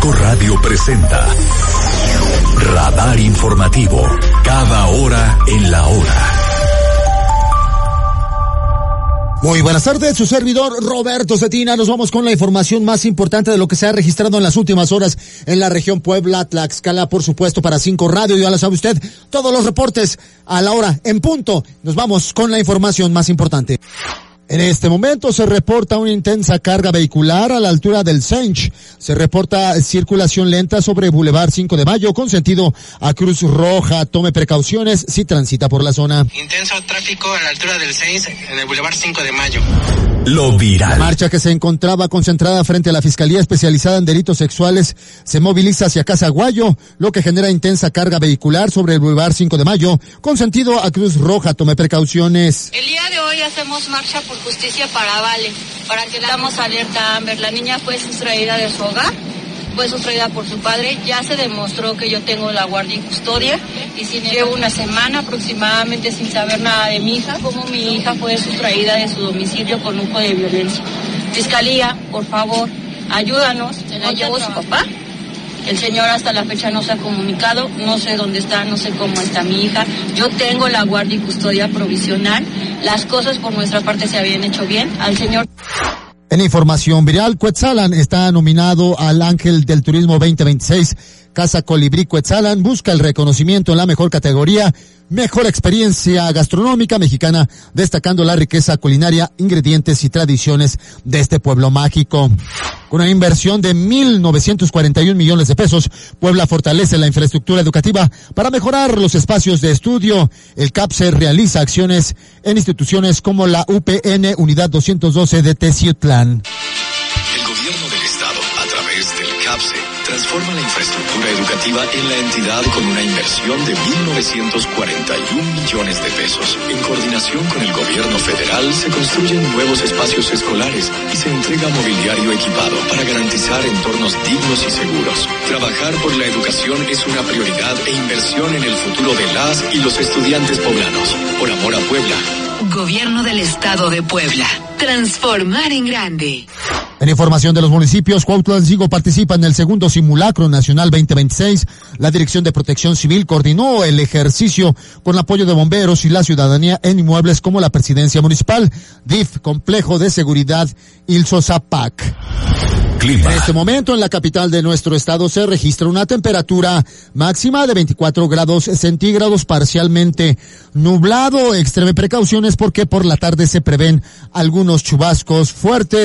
5 Radio presenta Radar Informativo, cada hora en la hora. Muy buenas tardes, su servidor Roberto Cetina. Nos vamos con la información más importante de lo que se ha registrado en las últimas horas en la región Puebla, Tlaxcala, por supuesto, para 5 Radio. Ya lo sabe usted, todos los reportes a la hora en punto. Nos vamos con la información más importante. En este momento se reporta una intensa carga vehicular a la altura del Sench. Se reporta circulación lenta sobre Boulevard 5 de Mayo con sentido a Cruz Roja. Tome precauciones si transita por la zona. Intenso tráfico a la altura del Sench en el Boulevard 5 de Mayo. Lo viral. La marcha que se encontraba concentrada frente a la Fiscalía Especializada en Delitos Sexuales se moviliza hacia Casaguayo, lo que genera intensa carga vehicular sobre el Boulevard 5 de Mayo con sentido a Cruz Roja. Tome precauciones. El día de hoy hacemos marcha por justicia para Vale, para que damos alerta a Amber. La niña fue sustraída de su hogar, fue sustraída por su padre. Ya se demostró que yo tengo la guardia y custodia y si llevo una semana aproximadamente sin saber nada de mi hija, como mi hija fue sustraída de su domicilio con lujo de violencia. Fiscalía, por favor, ayúdanos. Se la llevó su papá. El señor hasta la fecha no se ha comunicado, no sé dónde está, no sé cómo está mi hija. Yo tengo la guardia y custodia provisional. Las cosas por nuestra parte se habían hecho bien. Al señor... En información viral, Cuetzalan está nominado al Ángel del Turismo 2026. Casa Colibrí Cuetzalan busca el reconocimiento en la mejor categoría, mejor experiencia gastronómica mexicana, destacando la riqueza culinaria, ingredientes y tradiciones de este pueblo mágico. Con una inversión de 1,941 millones de pesos, Puebla fortalece la infraestructura educativa para mejorar los espacios de estudio. El CAPSE realiza acciones en instituciones como la UPN Unidad 212 de Teciutlán. El gobierno del estado, a través del CAPSE, transforma la infraestructura educativa en la entidad con una inversión de 1,941 millones de pesos. En coordinación con el gobierno federal se construyen nuevos espacios escolares y se entrega mobiliario equipado para garantizar entornos dignos y seguros. Trabajar por la educación es una prioridad e inversión en el futuro de las y los estudiantes poblanos. Por amor a Puebla. Gobierno del Estado de Puebla. Transformar en grande. En información de los municipios, Cuautlancingo participa en el segundo Simulacro Nacional 2026. La Dirección de Protección Civil coordinó el ejercicio con apoyo de bomberos y la ciudadanía en inmuebles como la Presidencia Municipal, DIF, Complejo de Seguridad Ilso Zapac. Clima. En este momento en la capital de nuestro estado se registra una temperatura máxima de 24 grados centígrados, parcialmente nublado. Extreme precauciones porque por la tarde se prevén algunos chubascos fuertes.